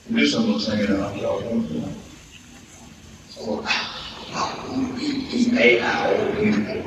This one was hanging out. So, 8 hours.